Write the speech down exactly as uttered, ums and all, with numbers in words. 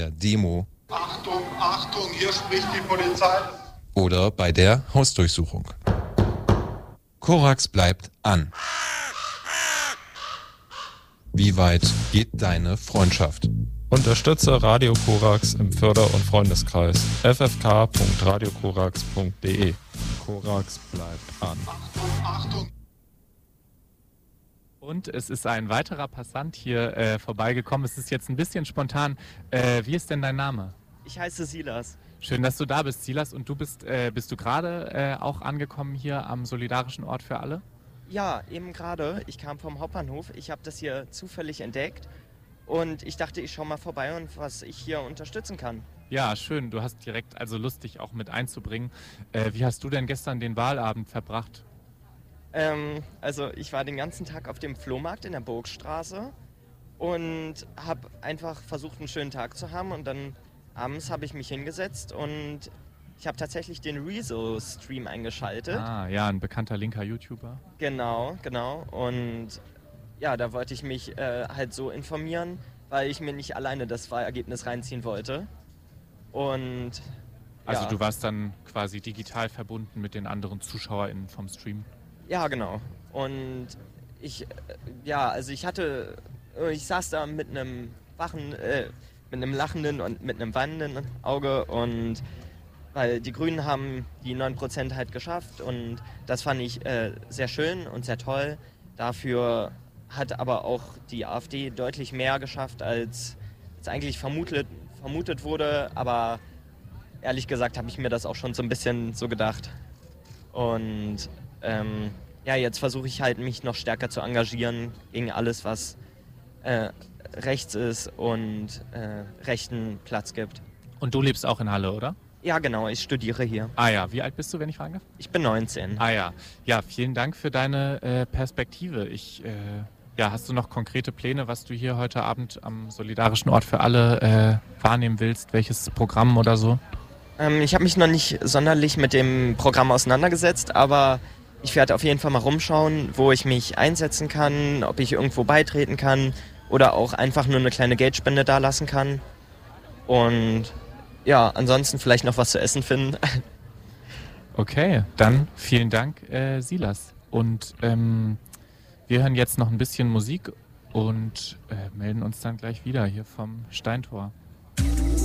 der Demo Achtung, Achtung, hier spricht die Polizei. oder bei der Hausdurchsuchung. Korax bleibt an. Wie weit geht deine Freundschaft? Unterstütze Radio Korax im Förder- und Freundeskreis f f k punkt radio korax punkt d e. Korax bleibt an. Achtung, Achtung. Und es ist ein weiterer Passant hier äh, vorbeigekommen. Es ist jetzt ein bisschen spontan. Äh, wie ist denn dein Name? Ich heiße Silas. Schön, dass du da bist, Silas. Und du bist, äh, bist du gerade äh, auch angekommen hier am Solidarischen Ort für alle? Ja, eben gerade. Ich kam vom Hauptbahnhof. Ich habe das hier zufällig entdeckt. Und ich dachte, ich schaue mal vorbei und was ich hier unterstützen kann. Ja, schön. Du hast direkt also Lust, dich auch mit einzubringen. Äh, wie hast du denn gestern den Wahlabend verbracht? Ähm, also ich war den ganzen Tag auf dem Flohmarkt in der Burgstraße und habe einfach versucht, einen schönen Tag zu haben. Und dann abends habe ich mich hingesetzt und ich habe tatsächlich den Rezo-Stream eingeschaltet. Ah, ja, ein bekannter linker YouTuber. Genau, genau. Und ja, da wollte ich mich äh, halt so informieren, weil ich mir nicht alleine das Wahlergebnis reinziehen wollte. Und Also ja. du warst dann quasi digital verbunden mit den anderen ZuschauerInnen vom Stream? Ja, genau. Und ich, äh, ja, also ich hatte, ich saß da mit einem wachen, äh, mit einem lachenden und mit einem weinenden Auge und weil die Grünen haben die neun Prozent halt geschafft und das fand ich äh, sehr schön und sehr toll. Dafür hat aber auch die AfD deutlich mehr geschafft, als, als eigentlich vermutet, vermutet wurde. Aber ehrlich gesagt habe ich mir das auch schon so ein bisschen so gedacht. Und ähm, ja, jetzt versuche ich halt, mich noch stärker zu engagieren gegen alles, was äh, rechts ist und äh, rechten Platz gibt. Und du lebst auch in Halle, oder? Ja, genau, ich studiere hier. Ah ja, wie alt bist du, wenn ich fragen darf? Ich bin neunzehn. Ah ja, ja, vielen Dank für deine äh, Perspektive. Ich, äh, ja, hast du noch konkrete Pläne, was du hier heute Abend am Solidarischen Ort für alle äh, wahrnehmen willst? Welches Programm oder so? Ähm, ich habe mich noch nicht sonderlich mit dem Programm auseinandergesetzt, aber ich werde auf jeden Fall mal rumschauen, wo ich mich einsetzen kann, ob ich irgendwo beitreten kann oder auch einfach nur eine kleine Geldspende dalassen kann. Und ja, ansonsten vielleicht noch was zu essen finden. Okay, dann vielen Dank, äh, Silas. Und ähm, wir hören jetzt noch ein bisschen Musik und äh, melden uns dann gleich wieder hier vom Steintor.